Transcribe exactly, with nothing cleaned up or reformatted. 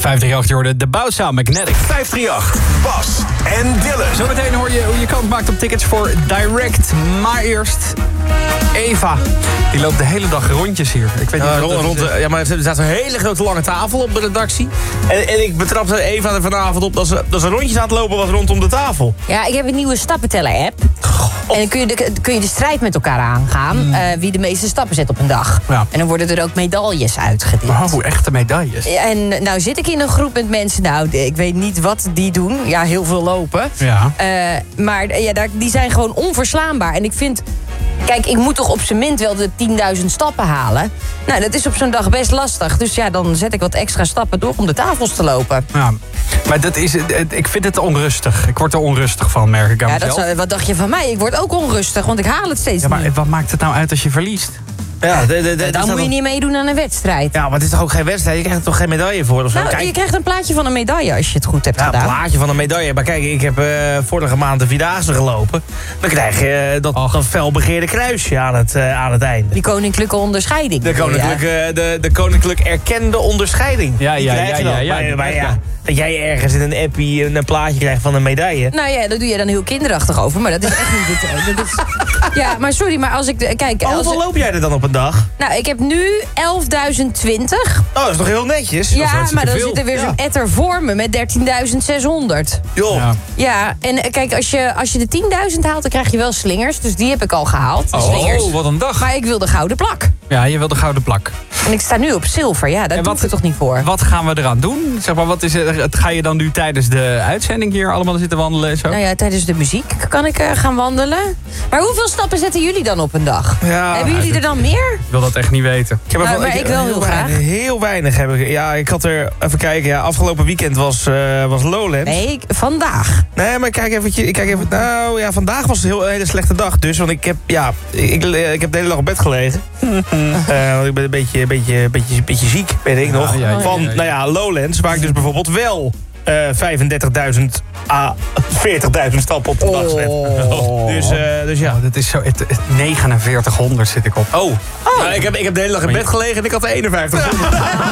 vijfhonderdachttien hoorde de Boutza Magnetic. vijfhonderdachttien, Bas en Dylan. Zometeen hoor je hoe je kans maakt op tickets voor Direct. Maar eerst Eva. Die loopt de hele dag rondjes hier. Ik weet niet Uh, wat rond, dat rond, is. de- ja, maar er staat een hele grote lange tafel op de redactie. En, en ik betrapte Eva er vanavond op dat ze, dat ze rondjes aan het lopen was rondom de tafel. Ja, ik heb een nieuwe stappenteller-app. En dan kun je, de, kun je de strijd met elkaar aangaan. eh, wie de meeste stappen zet op een dag. Ja. En dan worden er ook medailles uitgedeeld. Oh, echte medailles. En nou zit ik in een groep met mensen, nou, ik weet niet wat die doen. Ja, heel veel lopen. Ja. Eh, maar ja, daar, die zijn gewoon onverslaanbaar. En ik vind, kijk, ik moet toch op zijn minst wel de tienduizend stappen halen. Nou, dat is op zo'n dag best lastig. Dus ja, dan zet ik wat extra stappen door om de tafels te lopen. Ja. Maar dat is, ik vind het onrustig. Ik word er onrustig van, merk ik aan Ja, dat mezelf. is, wat dacht je van mij? Ik word ook onrustig, want ik haal het steeds Ja, maar niet. wat maakt het nou uit als je verliest? Ja, de, de, de, Dan er staat moet je een- niet meedoen aan een wedstrijd. Ja, maar het is toch ook geen wedstrijd? Je krijgt er toch geen medaille voor? Of zo? Nou, Kijk, je krijgt een plaatje van een medaille als je het goed hebt ja, een gedaan. plaatje van een medaille. Maar kijk, ik heb eh, vorige maand de Vierdaagse gelopen. Dan krijg je eh, dat, Och. dat felbegeerde kruisje aan het, eh, aan het einde. Die koninklijke onderscheiding. De koninklijke, de, de koninklijk erkende onderscheiding. Ja, Die ja, krijg ja, je dan. ja, ja, Maar, die maar krijg je. ja, dat jij ergens in een appie een plaatje krijgt van een medaille. Nou ja, daar doe je dan heel kinderachtig over, maar dat is echt niet het. Dat is, ja, maar sorry, maar als ik... de- Kijk, Oh, als hoeveel ik- loop jij er dan op een dag? nou, ik heb nu elfduizend twintig. Oh, dat is toch heel netjes? Ja, hartstikke maar dan veel. zit er weer Ja. zo'n etter voor me met dertienduizend zeshonderd. Joh. Ja. Ja, en eh, kijk, als je, als je de tienduizend haalt, dan krijg je wel slingers. Dus die heb ik al gehaald, de slingers. Oh, wat een dag. Maar ik wil de gouden plak. Ja, je wil de gouden plak. En ik sta nu op zilver, ja, daar En doe wat- ik het toch niet voor. Wat gaan we eraan doen? Zeg maar, wat is het, het- ga je dan nu tijdens de uitzending hier allemaal zitten wandelen en zo? Nou ja, tijdens de muziek kan ik eh, gaan wandelen. Maar hoeveel stappen zetten jullie dan op een dag? Ja, Hebben jullie er dan meer? Ik wil dat echt niet weten. Ik heb Nou, er- maar ik wel heel graag. weinig, heel weinig heb ik. Ja, ik had er even kijken. Ja, afgelopen weekend was, eh, was Lowlands. Nee, ik- vandaag. Nee, maar kijk eventjes. Ik kijk even. Nou ja, vandaag was het heel, een hele slechte dag. Dus, want ik heb, ja, ik, ik heb de hele dag op bed gelegen. Eh, want ik ben een beetje, beetje, beetje, beetje ziek, ben ik nog. ja, ja, Van, ja, ja. nou ja, Lowlands, waar ik dus bijvoorbeeld wel eh vijfendertigduizend à veertigduizend stappen op de dag zet. Oh. Dus, eh, dus ja. Oh, dat is zo, het, het negenenveertighonderd zit ik op. Oh, nou, ik, heb, ik heb de hele dag in bed gelegen en ik had er eenenvijftig.